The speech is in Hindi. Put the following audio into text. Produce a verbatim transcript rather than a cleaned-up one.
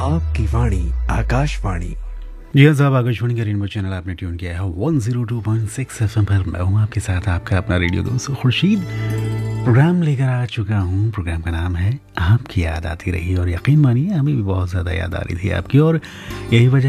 आपकी वाणी आकाशवाणी। जी हाँ साहब, आकाशवाणी का रेनबो चैनल आपने ट्यून किया है one zero two point six F M पर। मैं हूँ आपके साथ आपका अपना रेडियो दोस्त खुर्शीद। प्रोग्राम लेकर आ चुका हूँ। प्रोग्राम का नाम है आपकी याद आती रही, और यकीन मानिए हमें भी बहुत ज़्यादा याद आ रही थी आपकी, और यही वजह